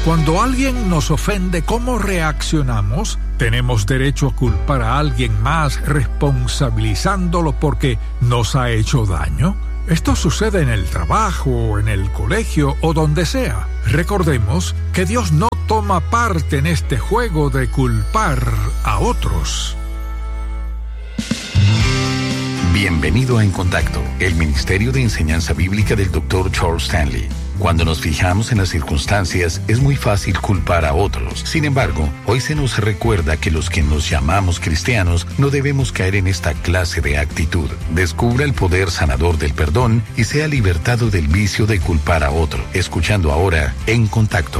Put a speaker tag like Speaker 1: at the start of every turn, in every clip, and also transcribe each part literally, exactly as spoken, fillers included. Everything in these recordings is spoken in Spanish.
Speaker 1: Cuando alguien nos ofende, ¿cómo reaccionamos? Tenemos derecho a culpar a alguien más responsabilizándolo porque nos ha hecho daño. Esto sucede en el trabajo, en el colegio o donde sea. Recordemos que Dios no toma parte en este juego de culpar a otros.
Speaker 2: Bienvenido a En Contacto, el Ministerio de Enseñanza Bíblica del doctor Charles Stanley. Cuando nos fijamos en las circunstancias, es muy fácil culpar a otros. Sin embargo, hoy se nos recuerda que los que nos llamamos cristianos no debemos caer en esta clase de actitud. Descubra el poder sanador del perdón y sea libertado del vicio de culpar a otro. Escuchando ahora En Contacto.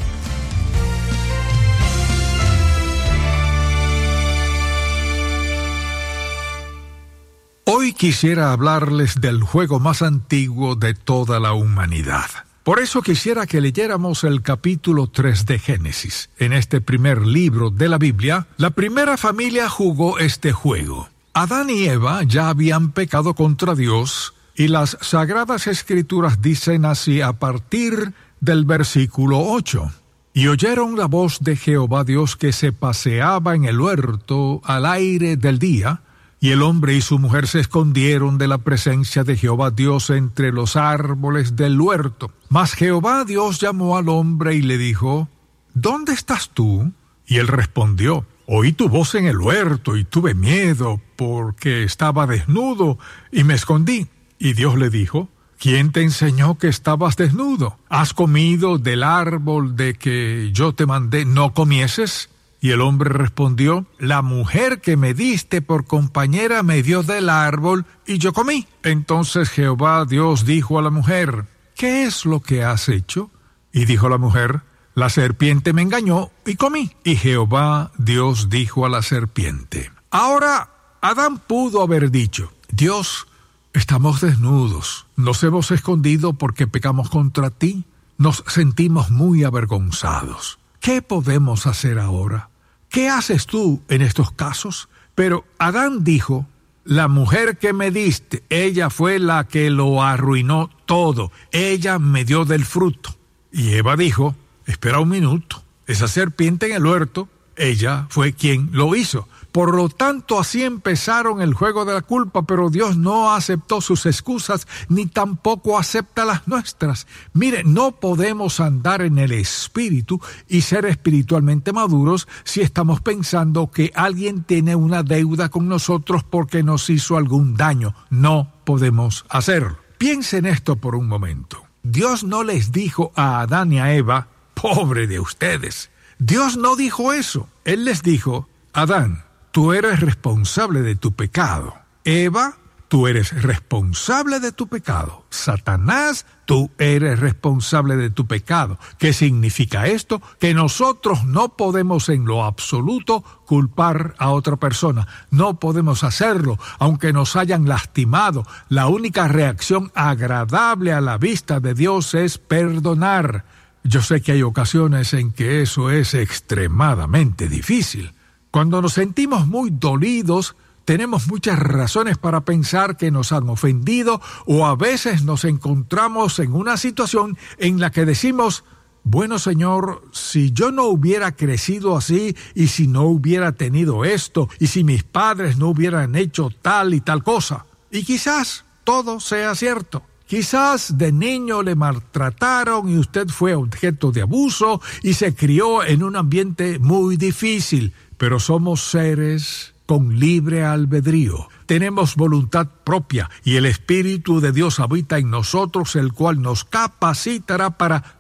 Speaker 1: Hoy quisiera hablarles del juego más antiguo de toda la humanidad. Por eso quisiera que leyéramos el capítulo tres de Génesis. En este primer libro de la Biblia, la primera familia jugó este juego. Adán y Eva ya habían pecado contra Dios, y las Sagradas Escrituras dicen así a partir del versículo ocho. Y oyeron la voz de Jehová Dios que se paseaba en el huerto al aire del día, y el hombre y su mujer se escondieron de la presencia de Jehová Dios entre los árboles del huerto. Mas Jehová Dios llamó al hombre y le dijo, ¿dónde estás tú? Y él respondió, oí tu voz en el huerto y tuve miedo porque estaba desnudo y me escondí. Y Dios le dijo, ¿quién te enseñó que estabas desnudo? ¿Has comido del árbol de que yo te mandé no comieses? Y el hombre respondió, la mujer que me diste por compañera me dio del árbol y yo comí. Entonces Jehová Dios dijo a la mujer, ¿qué es lo que has hecho? Y dijo la mujer, la serpiente me engañó y comí. Y Jehová Dios dijo a la serpiente. Ahora Adán pudo haber dicho, Dios, estamos desnudos, nos hemos escondido porque pecamos contra ti, nos sentimos muy avergonzados. ¿Qué podemos hacer ahora? ¿Qué haces tú en estos casos? Pero Adán dijo, la mujer que me diste, ella fue la que lo arruinó todo. Ella me dio del fruto. Y Eva dijo, espera un minuto, esa serpiente en el huerto, ella fue quien lo hizo. Por lo tanto, así empezaron el juego de la culpa, pero Dios no aceptó sus excusas, ni tampoco acepta las nuestras. Mire, no podemos andar en el espíritu y ser espiritualmente maduros si estamos pensando que alguien tiene una deuda con nosotros porque nos hizo algún daño. No podemos hacerlo. Piensen esto por un momento. Dios no les dijo a Adán y a Eva, pobre de ustedes. Dios no dijo eso. Él les dijo, Adán, tú eres responsable de tu pecado. Eva, tú eres responsable de tu pecado. Satanás, tú eres responsable de tu pecado. ¿Qué significa esto? Que nosotros no podemos en lo absoluto culpar a otra persona. No podemos hacerlo, aunque nos hayan lastimado. La única reacción agradable a la vista de Dios es perdonar. Yo sé que hay ocasiones en que eso es extremadamente difícil. Cuando nos sentimos muy dolidos, tenemos muchas razones para pensar que nos han ofendido, o a veces nos encontramos en una situación en la que decimos, bueno, Señor, si yo no hubiera crecido así, y si no hubiera tenido esto, y si mis padres no hubieran hecho tal y tal cosa. Y quizás todo sea cierto. Quizás de niño le maltrataron y usted fue objeto de abuso y se crió en un ambiente muy difícil. Pero somos seres con libre albedrío. Tenemos voluntad propia y el Espíritu de Dios habita en nosotros, el cual nos capacitará para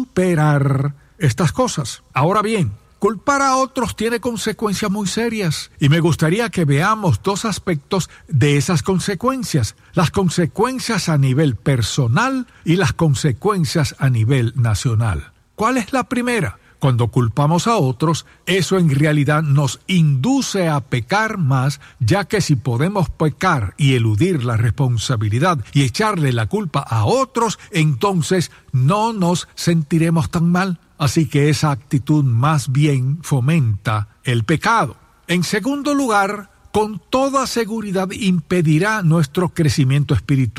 Speaker 1: superar estas cosas. Ahora bien, culpar a otros tiene consecuencias muy serias y me gustaría que veamos dos aspectos de esas consecuencias. Las consecuencias a nivel personal y las consecuencias a nivel nacional. ¿Cuál es la primera? Cuando culpamos a otros, eso en realidad nos induce a pecar más, ya que si podemos pecar y eludir la responsabilidad y echarle la culpa a otros, entonces no nos sentiremos tan mal. Así que esa actitud más bien fomenta el pecado. En segundo lugar, con toda seguridad impedirá nuestro crecimiento espiritual,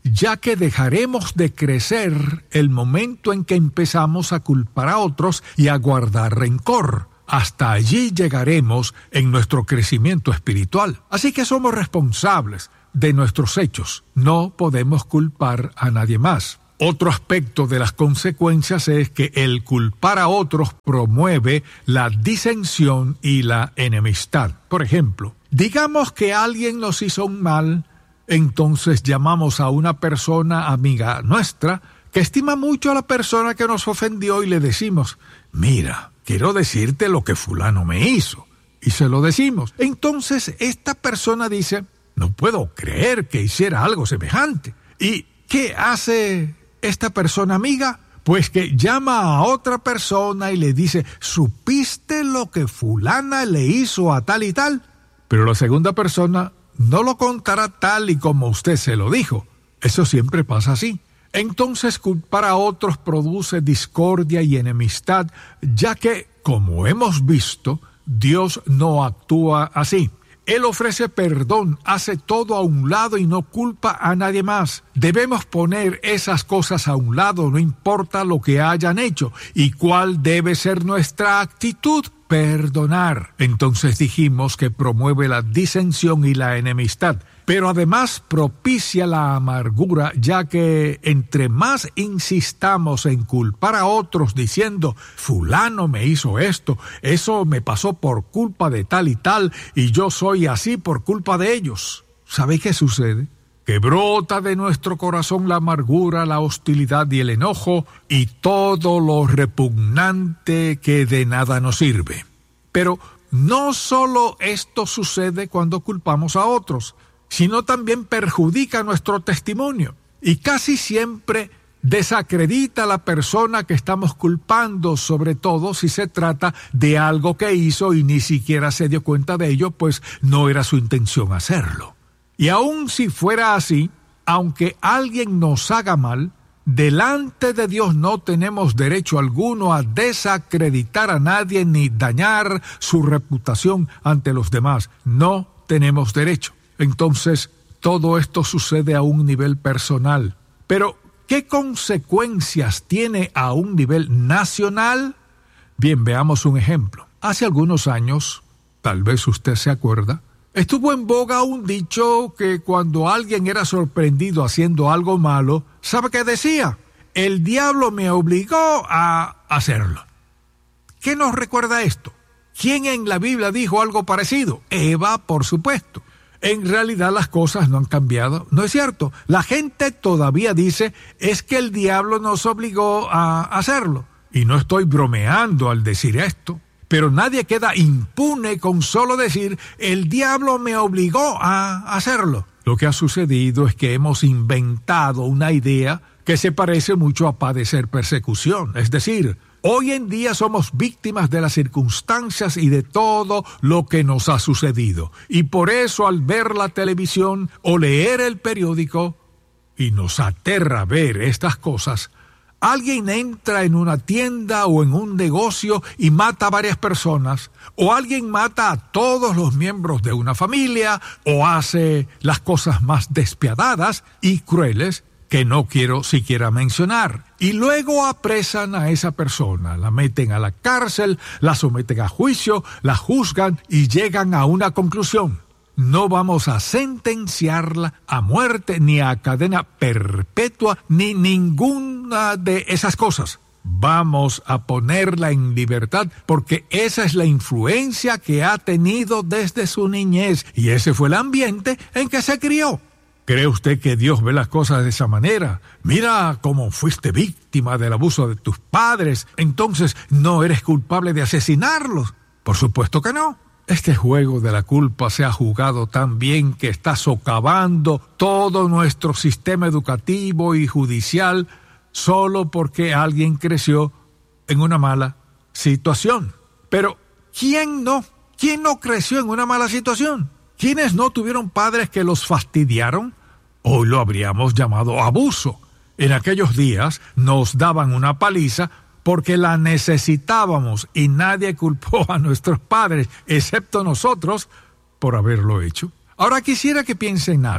Speaker 1: ya que dejaremos de crecer el momento en que empezamos a culpar a otros y a guardar rencor. Hasta allí llegaremos en nuestro crecimiento espiritual. Así que somos responsables de nuestros hechos. No podemos culpar a nadie más. Otro aspecto de las consecuencias es que el culpar a otros promueve la disensión y la enemistad. Por ejemplo, digamos que alguien nos hizo un mal, entonces llamamos a una persona amiga nuestra que estima mucho a la persona que nos ofendió y le decimos: mira, quiero decirte lo que fulano me hizo. Y se lo decimos. Entonces esta persona dice: no puedo creer que hiciera algo semejante. ¿Y qué hace esta persona amiga? Pues que llama a otra persona y le dice: ¿supiste lo que fulana le hizo a tal y tal? Pero la segunda persona no lo contará tal y como usted se lo dijo. Eso siempre pasa así. Entonces culpar a otros produce discordia y enemistad, ya que, como hemos visto, Dios no actúa así. Él ofrece perdón, hace todo a un lado y no culpa a nadie más. Debemos poner esas cosas a un lado, no importa lo que hayan hecho. ¿Y cuál debe ser nuestra actitud? Perdonar. Entonces dijimos que promueve la disensión y la enemistad, pero además propicia la amargura, ya que entre más insistamos en culpar a otros diciendo: fulano me hizo esto, eso me pasó por culpa de tal y tal, y yo soy así por culpa de ellos. ¿Sabe qué sucede? Que brota de nuestro corazón la amargura, la hostilidad y el enojo, y todo lo repugnante que de nada nos sirve. Pero no solo esto sucede cuando culpamos a otros, sino también perjudica nuestro testimonio, y casi siempre desacredita a la persona que estamos culpando, sobre todo si se trata de algo que hizo y ni siquiera se dio cuenta de ello, pues no era su intención hacerlo. Y aun si fuera así, aunque alguien nos haga mal, delante de Dios no tenemos derecho alguno a desacreditar a nadie ni dañar su reputación ante los demás. No tenemos derecho. Entonces, todo esto sucede a un nivel personal. Pero, ¿qué consecuencias tiene a un nivel nacional? Bien, veamos un ejemplo. Hace algunos años, tal vez usted se acuerda, estuvo en boga un dicho que cuando alguien era sorprendido haciendo algo malo, ¿sabe qué decía? El diablo me obligó a hacerlo. ¿Qué nos recuerda esto? ¿Quién en la Biblia dijo algo parecido? Eva, por supuesto. En realidad las cosas no han cambiado, ¿no es cierto? La gente todavía dice, es que el diablo nos obligó a hacerlo. Y no estoy bromeando al decir esto. Pero nadie queda impune con solo decir, el diablo me obligó a hacerlo. Lo que ha sucedido es que hemos inventado una idea que se parece mucho a padecer persecución. Es decir, hoy en día somos víctimas de las circunstancias y de todo lo que nos ha sucedido. Y por eso al ver la televisión o leer el periódico, y nos aterra ver estas cosas, alguien entra en una tienda o en un negocio y mata a varias personas, o alguien mata a todos los miembros de una familia, o hace las cosas más despiadadas y crueles que no quiero siquiera mencionar. Y luego apresan a esa persona, la meten a la cárcel, la someten a juicio, la juzgan y llegan a una conclusión. No vamos a sentenciarla a muerte, ni a cadena perpetua, ni ninguna de esas cosas. Vamos a ponerla en libertad porque esa es la influencia que ha tenido desde su niñez y ese fue el ambiente en que se crió. ¿Cree usted que Dios ve las cosas de esa manera? Mira cómo fuiste víctima del abuso de tus padres, entonces no eres culpable de asesinarlos. Por supuesto que no. Este juego de la culpa se ha jugado tan bien que está socavando todo nuestro sistema educativo y judicial solo porque alguien creció en una mala situación. Pero, ¿quién no? ¿Quién no creció en una mala situación? ¿Quiénes no tuvieron padres que los fastidiaron? Hoy lo habríamos llamado abuso. En aquellos días nos daban una paliza porque la necesitábamos y nadie culpó a nuestros padres, excepto nosotros, por haberlo hecho. Ahora quisiera que piensen en algo.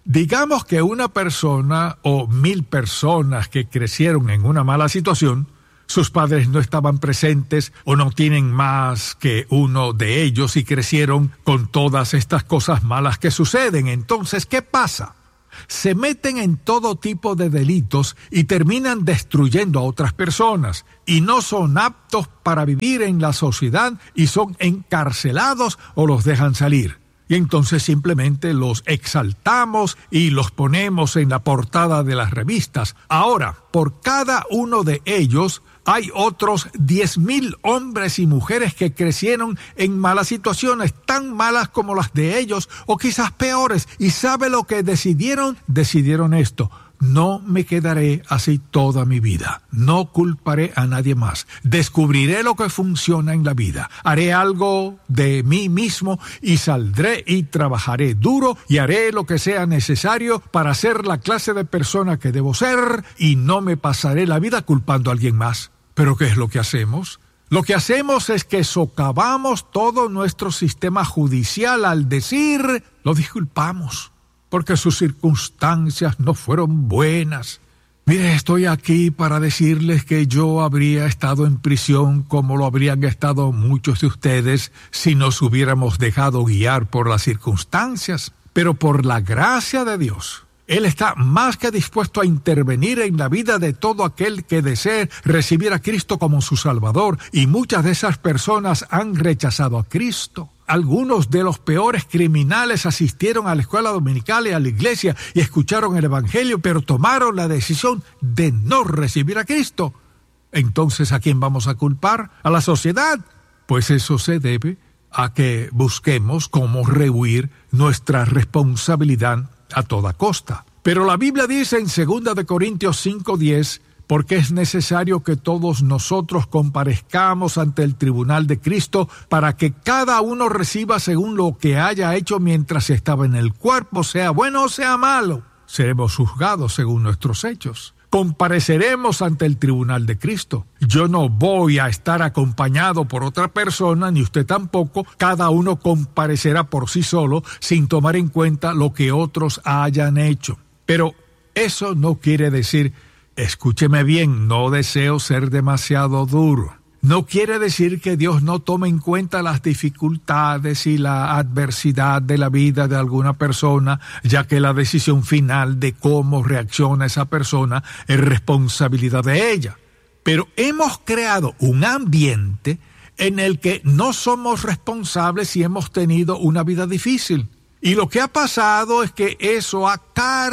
Speaker 1: Digamos que una persona o mil personas que crecieron en una mala situación, sus padres no estaban presentes o no tienen más que uno de ellos y crecieron con todas estas cosas malas que suceden. Entonces, ¿qué pasa? Se meten en todo tipo de delitos y terminan destruyendo a otras personas y no son aptos para vivir en la sociedad y son encarcelados o los dejan salir. Y entonces simplemente los exaltamos y los ponemos en la portada de las revistas. Ahora, por cada uno de ellos hay otros diez mil hombres y mujeres que crecieron en malas situaciones, tan malas como las de ellos, o quizás peores. ¿Y sabe lo que decidieron? Decidieron esto: no me quedaré así toda mi vida. No culparé a nadie más. Descubriré lo que funciona en la vida. Haré algo de mí mismo y saldré y trabajaré duro y haré lo que sea necesario para ser la clase de persona que debo ser y no me pasaré la vida culpando a alguien más. ¿Pero qué es lo que hacemos? Lo que hacemos es que socavamos todo nuestro sistema judicial al decir, lo disculpamos, porque sus circunstancias no fueron buenas. Mire, estoy aquí para decirles que yo habría estado en prisión como lo habrían estado muchos de ustedes si nos hubiéramos dejado guiar por las circunstancias. Pero por la gracia de Dios, Él está más que dispuesto a intervenir en la vida de todo aquel que desee recibir a Cristo como su Salvador, y muchas de esas personas han rechazado a Cristo. Algunos de los peores criminales asistieron a la escuela dominical y a la iglesia y escucharon el Evangelio, pero tomaron la decisión de no recibir a Cristo. Entonces, ¿a quién vamos a culpar? ¿A la sociedad? Pues eso se debe a que busquemos cómo rehuir nuestra responsabilidad a toda costa. Pero la Biblia dice en segunda de Corintios cinco diez, porque es necesario que todos nosotros comparezcamos ante el tribunal de Cristo para que cada uno reciba según lo que haya hecho mientras estaba en el cuerpo, sea bueno o sea malo. Seremos juzgados según nuestros hechos. Compareceremos ante el tribunal de Cristo. Yo no voy a estar acompañado por otra persona, ni usted tampoco. Cada uno comparecerá por sí solo, sin tomar en cuenta lo que otros hayan hecho. Pero eso no quiere decir, escúcheme bien, no deseo ser demasiado duro. No quiere decir que Dios no tome en cuenta las dificultades y la adversidad de la vida de alguna persona, ya que la decisión final de cómo reacciona esa persona es responsabilidad de ella. Pero hemos creado un ambiente en el que no somos responsables si hemos tenido una vida difícil. Y lo que ha pasado es que eso ha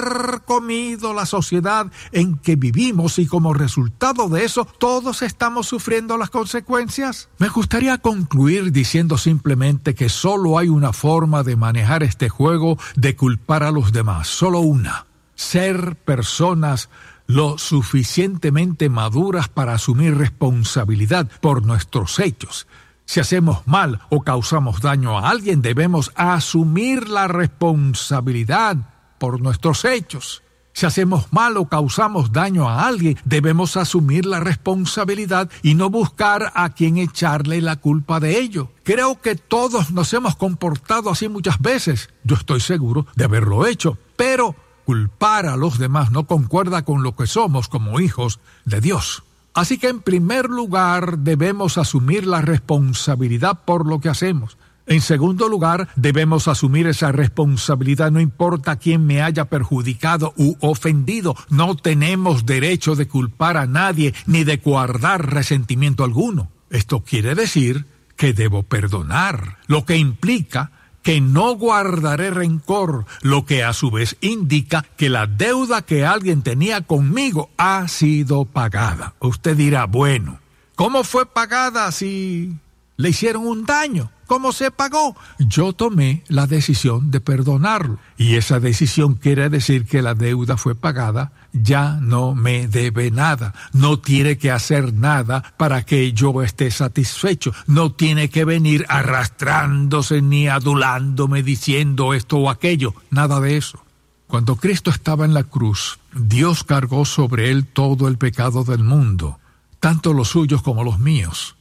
Speaker 1: carcomido la sociedad en que vivimos y como resultado de eso todos estamos sufriendo las consecuencias. Me gustaría concluir diciendo simplemente que solo hay una forma de manejar este juego de culpar a los demás, solo una: ser personas lo suficientemente maduras para asumir responsabilidad por nuestros hechos. Si hacemos mal o causamos daño a alguien, debemos asumir la responsabilidad por nuestros hechos. Si hacemos mal o causamos daño a alguien, debemos asumir la responsabilidad y no buscar a quien echarle la culpa de ello. Creo que todos nos hemos comportado así muchas veces. Yo estoy seguro de haberlo hecho, pero culpar a los demás no concuerda con lo que somos como hijos de Dios. Así que en primer lugar debemos asumir la responsabilidad por lo que hacemos. En segundo lugar, debemos asumir esa responsabilidad no importa quién me haya perjudicado u ofendido. No tenemos derecho de culpar a nadie ni de guardar resentimiento alguno. Esto quiere decir que debo perdonar, lo que implica que no guardaré rencor, lo que a su vez indica que la deuda que alguien tenía conmigo ha sido pagada. Usted dirá, bueno, ¿cómo fue pagada si le hicieron un daño? ¿Cómo se pagó? Yo tomé la decisión de perdonarlo. Y esa decisión quiere decir que la deuda fue pagada, ya no me debe nada. No tiene que hacer nada para que yo esté satisfecho. No tiene que venir arrastrándose ni adulándome diciendo esto o aquello. Nada de eso. Cuando Cristo estaba en la cruz, Dios cargó sobre él todo el pecado del mundo, tanto los suyos como los míos.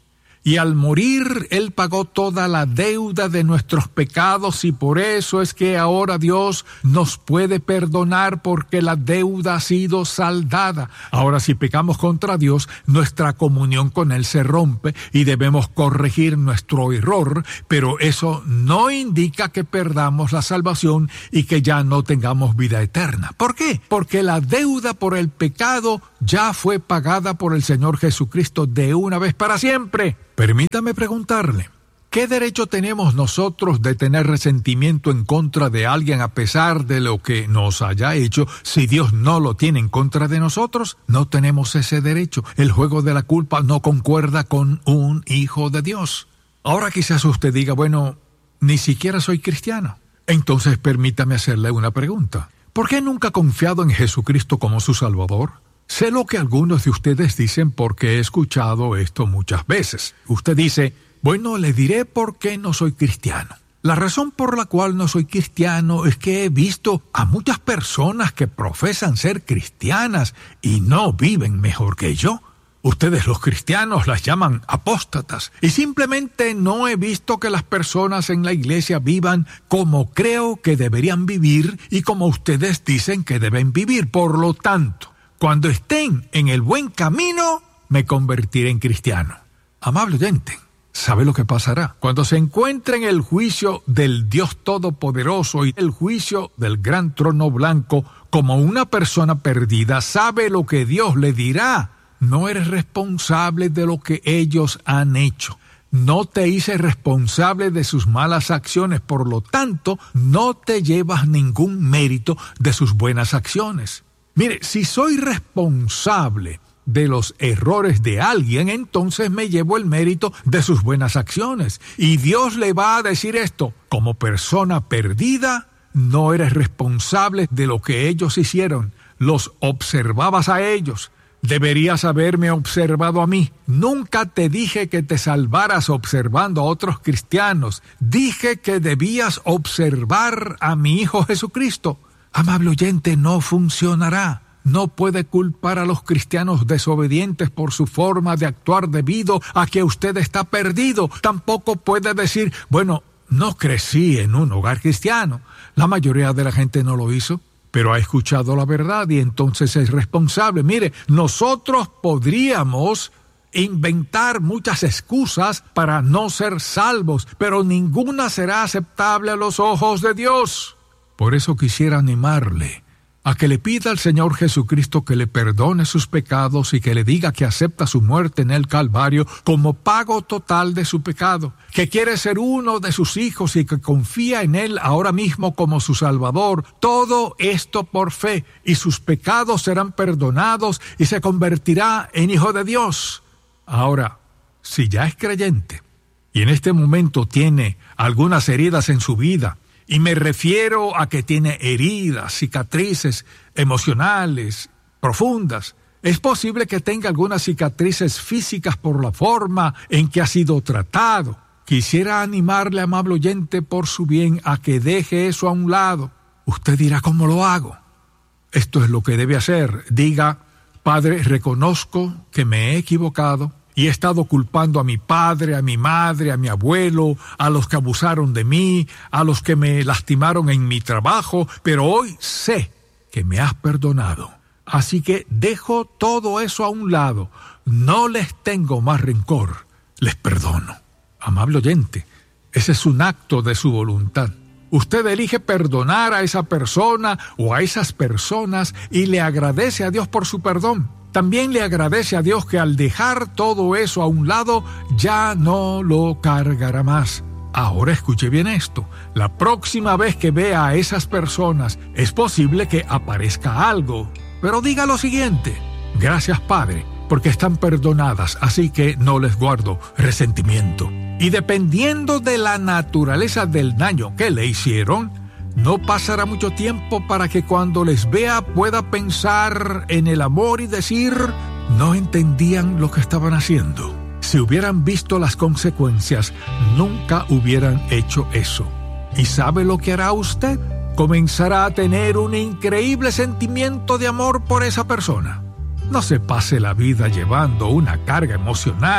Speaker 1: Y al morir, Él pagó toda la deuda de nuestros pecados y por eso es que ahora Dios nos puede perdonar porque la deuda ha sido saldada. Ahora, si pecamos contra Dios, nuestra comunión con Él se rompe y debemos corregir nuestro error, pero eso no indica que perdamos la salvación y que ya no tengamos vida eterna. ¿Por qué? Porque la deuda por el pecado ya fue pagada por el Señor Jesucristo de una vez para siempre. Permítame preguntarle, ¿qué derecho tenemos nosotros de tener resentimiento en contra de alguien a pesar de lo que nos haya hecho si Dios no lo tiene en contra de nosotros? No tenemos ese derecho. El juego de la culpa no concuerda con un hijo de Dios. Ahora quizás usted diga, bueno, ni siquiera soy cristiano. Entonces permítame hacerle una pregunta. ¿Por qué nunca ha confiado en Jesucristo como su Salvador? Sé lo que algunos de ustedes dicen porque he escuchado esto muchas veces. Usted dice, bueno, le diré por qué no soy cristiano. La razón por la cual no soy cristiano es que he visto a muchas personas que profesan ser cristianas y no viven mejor que yo. Ustedes los cristianos las llaman apóstatas y simplemente no he visto que las personas en la iglesia vivan como creo que deberían vivir y como ustedes dicen que deben vivir. Por lo tanto, cuando estén en el buen camino, me convertiré en cristiano. Amable oyente, ¿sabe lo que pasará? Cuando se encuentre en el juicio del Dios Todopoderoso y el juicio del gran trono blanco como una persona perdida, ¿sabe lo que Dios le dirá? No eres responsable de lo que ellos han hecho. No te hice responsable de sus malas acciones, por lo tanto, no te llevas ningún mérito de sus buenas acciones. Mire, si soy responsable de los errores de alguien, entonces me llevo el mérito de sus buenas acciones. Y Dios le va a decir esto, como persona perdida, no eres responsable de lo que ellos hicieron. Los observabas a ellos. Deberías haberme observado a mí. Nunca te dije que te salvaras observando a otros cristianos. Dije que debías observar a mi Hijo Jesucristo. Amable oyente, no funcionará. No puede culpar a los cristianos desobedientes por su forma de actuar debido a que usted está perdido. Tampoco puede decir, bueno, no crecí en un hogar cristiano. La mayoría de la gente no lo hizo, pero ha escuchado la verdad y entonces es responsable. Mire, nosotros podríamos inventar muchas excusas para no ser salvos, pero ninguna será aceptable a los ojos de Dios. Por eso quisiera animarle a que le pida al Señor Jesucristo que le perdone sus pecados y que le diga que acepta su muerte en el Calvario como pago total de su pecado, que quiere ser uno de sus hijos y que confía en Él ahora mismo como su Salvador. Todo esto por fe, y sus pecados serán perdonados y se convertirá en hijo de Dios. Ahora, si ya es creyente y en este momento tiene algunas heridas en su vida, y me refiero a que tiene heridas, cicatrices emocionales profundas. Es posible que tenga algunas cicatrices físicas por la forma en que ha sido tratado. Quisiera animarle, amable oyente, por su bien, a que deje eso a un lado. Usted dirá, ¿cómo lo hago? Esto es lo que debe hacer. Diga, Padre, reconozco que me he equivocado y he estado culpando a mi padre, a mi madre, a mi abuelo, a los que abusaron de mí, a los que me lastimaron en mi trabajo, pero hoy sé que me has perdonado. Así que dejo todo eso a un lado. No les tengo más rencor. Les perdono. Amable oyente, ese es un acto de su voluntad. Usted elige perdonar a esa persona o a esas personas y le agradece a Dios por su perdón. También le agradece a Dios que al dejar todo eso a un lado, ya no lo cargará más. Ahora escuche bien esto. La próxima vez que vea a esas personas, es posible que aparezca algo. Pero diga lo siguiente: gracias, Padre, porque están perdonadas, así que no les guardo resentimiento. Y dependiendo de la naturaleza del daño que le hicieron, no pasará mucho tiempo para que cuando les vea pueda pensar en el amor y decir, no entendían lo que estaban haciendo. Si hubieran visto las consecuencias, nunca hubieran hecho eso. ¿Y sabe lo que hará usted? Comenzará a tener un increíble sentimiento de amor por esa persona. No se pase la vida llevando una carga emocional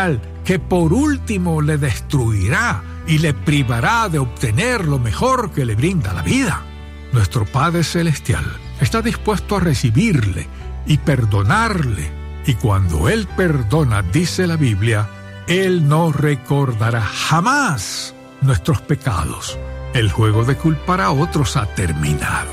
Speaker 1: que por último le destruirá y le privará de obtener lo mejor que le brinda la vida. Nuestro Padre Celestial está dispuesto a recibirle y perdonarle, y cuando Él perdona, dice la Biblia, Él no recordará jamás nuestros pecados. El juego de culpar a otros ha terminado.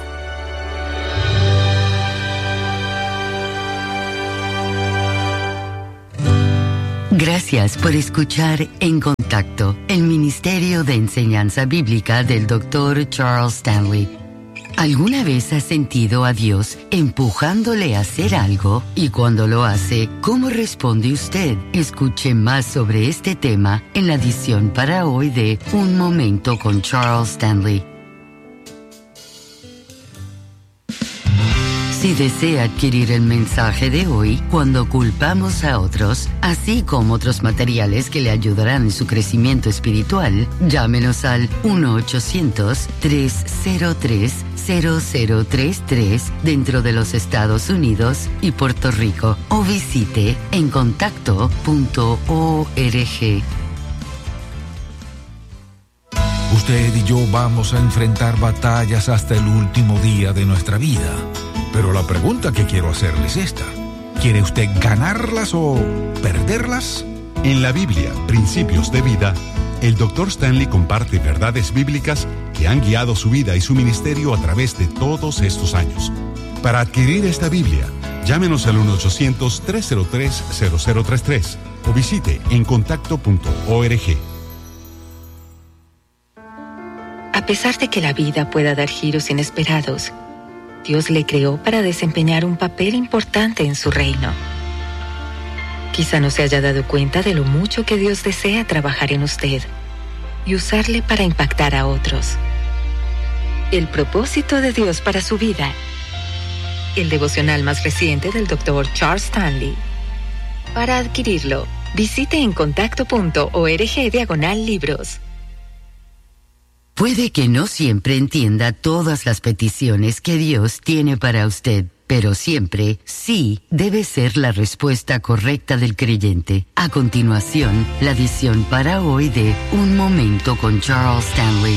Speaker 3: Gracias por escuchar En Contacto, el Ministerio de Enseñanza Bíblica del doctor Charles Stanley. ¿Alguna vez ha sentido a Dios empujándole a hacer algo? Y cuando lo hace, ¿cómo responde usted? Escuche más sobre este tema en la edición para hoy de Un Momento con Charles Stanley. Si desea adquirir el mensaje de hoy, Cuando culpamos a otros, así como otros materiales que le ayudarán en su crecimiento espiritual, llámenos al uno ochocientos, tres cero tres, cero cero tres tres dentro de los Estados Unidos y Puerto Rico o visite en contacto punto org.
Speaker 4: Usted y yo vamos a enfrentar batallas hasta el último día de nuestra vida. Pero la pregunta que quiero hacerle es esta: ¿quiere usted ganarlas o perderlas?
Speaker 5: En la Biblia, Principios de Vida, el doctor Stanley comparte verdades bíblicas que han guiado su vida y su ministerio a través de todos estos años. Para adquirir esta Biblia, llámenos al uno ochocientos, tres cero tres, cero cero tres tres o visite en contacto punto org.
Speaker 6: A pesar de que la vida pueda dar giros inesperados, Dios le creó para desempeñar un papel importante en su reino. Quizá no se haya dado cuenta de lo mucho que Dios desea trabajar en usted y usarle para impactar a otros. El propósito de Dios para su vida. El devocional más reciente del doctor Charles Stanley. Para adquirirlo, visite en contacto punto org diagonal libros.
Speaker 3: Puede que no siempre entienda todas las peticiones que Dios tiene para usted, pero siempre sí debe ser la respuesta correcta del creyente. A continuación, la edición para hoy de Un Momento con Charles Stanley.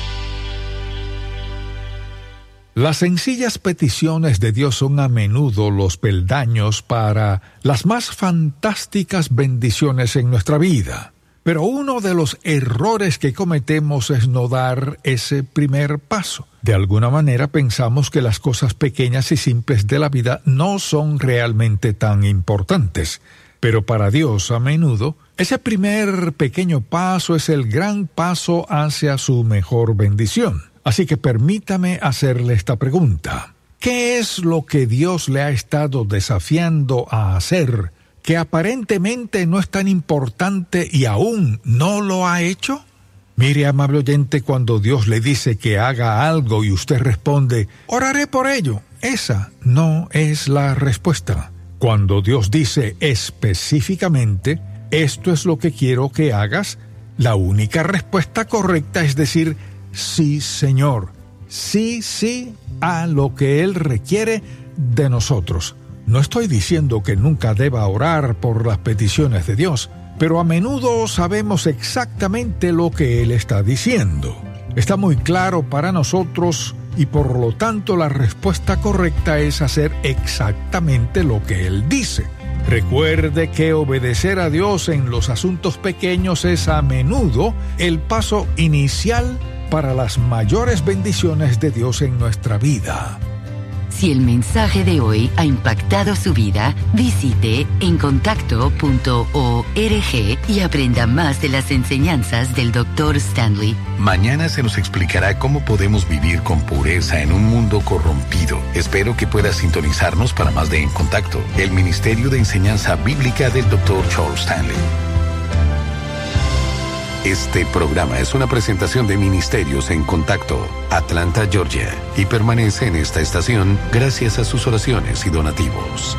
Speaker 1: Las sencillas peticiones de Dios son a menudo los peldaños para las más fantásticas bendiciones en nuestra vida. Pero uno de los errores que cometemos es no dar ese primer paso. De alguna manera pensamos que las cosas pequeñas y simples de la vida no son realmente tan importantes. Pero para Dios, a menudo, ese primer pequeño paso es el gran paso hacia su mejor bendición. Así que permítame hacerle esta pregunta. ¿Qué es lo que Dios le ha estado desafiando a hacer que aparentemente no es tan importante y aún no lo ha hecho? Mire, amable oyente, cuando Dios le dice que haga algo y usted responde, oraré por ello, esa no es la respuesta. Cuando Dios dice específicamente, esto es lo que quiero que hagas, la única respuesta correcta es decir, sí, Señor, sí, sí, a lo que Él requiere de nosotros. No estoy diciendo que nunca deba orar por las peticiones de Dios, pero a menudo sabemos exactamente lo que Él está diciendo. Está muy claro para nosotros y por lo tanto la respuesta correcta es hacer exactamente lo que Él dice. Recuerde que obedecer a Dios en los asuntos pequeños es a menudo el paso inicial para las mayores bendiciones de Dios en nuestra vida.
Speaker 3: Si el mensaje de hoy ha impactado su vida, visite en contacto punto org y aprenda más de las enseñanzas del doctor Stanley.
Speaker 2: Mañana se nos explicará cómo podemos vivir con pureza en un mundo corrompido. Espero que pueda sintonizarnos para más de En Contacto, el Ministerio de Enseñanza Bíblica del doctor Charles Stanley. Este programa es una presentación de Ministerios en Contacto, Atlanta, Georgia, y permanece en esta estación gracias a sus oraciones y donativos.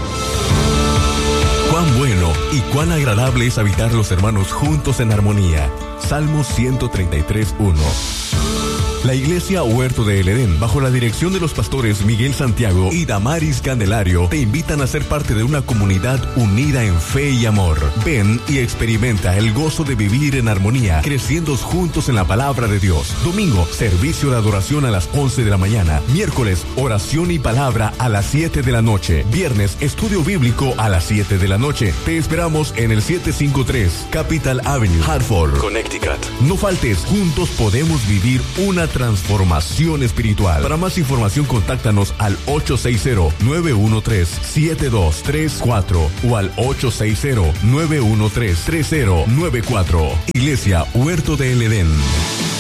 Speaker 7: Cuán bueno y cuán agradable es habitar los hermanos juntos en armonía. Salmo ciento treinta y tres, uno. La Iglesia Huerto del Edén, bajo la dirección de los pastores Miguel Santiago y Damaris Candelario, te invitan a ser parte de una comunidad unida en fe y amor. Ven y experimenta el gozo de vivir en armonía, creciendo juntos en la palabra de Dios. Domingo, servicio de adoración a las once de la mañana. Miércoles, oración y palabra a las siete de la noche. Viernes, estudio bíblico a las siete de la noche. Te esperamos en el setecientos cincuenta y tres Capital Avenue, Hartford, Connecticut. No faltes, juntos podemos vivir una transformación espiritual. Para más información, contáctanos al ocho seis cero, nueve uno tres, siete dos tres cuatro o al ocho seis cero, nueve uno tres, tres cero nueve cuatro. Iglesia Huerto del Edén.